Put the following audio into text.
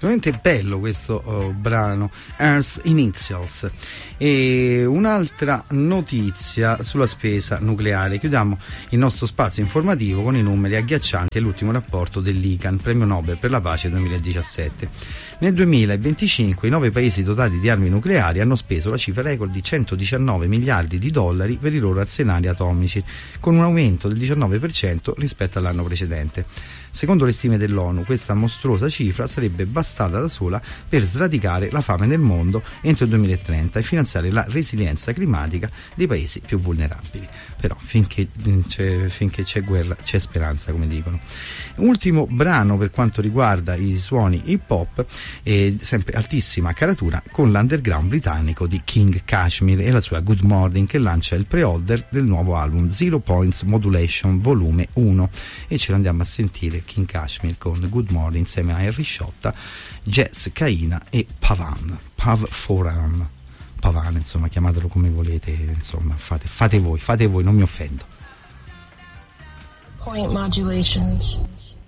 veramente bello questo brano, Earth Initials. E un'altra notizia sulla spesa nucleare. Chiudiamo il nostro spazio informativo con i numeri agghiaccianti e l'ultimo rapporto dell'ICAN, premio Nobel per la pace 2017. Nel 2025 i 9 paesi dotati di armi nucleari hanno speso la cifra record di 119 miliardi di dollari per i loro arsenali atomici, con un aumento del 19% rispetto all'anno precedente. Secondo le stime dell'ONU, questa mostruosa cifra sarebbe bastata da sola per sradicare la fame nel mondo entro il 2030 e finanziare la resilienza climatica dei paesi più vulnerabili. Però finché c'è guerra c'è speranza, come dicono. Ultimo brano per quanto riguarda i suoni hip hop, sempre altissima caratura, con l'underground britannico di King Kashmir e la sua Good Morning, che lancia il pre-order del nuovo album Zero Points Modulation volume 1, e ce lo andiamo a sentire King Kashmir con Good Morning insieme a Henry Sciotta, Jazz Kaina e Pavan, insomma, chiamatelo come volete, insomma, fate voi, non mi offendo. Point modulations.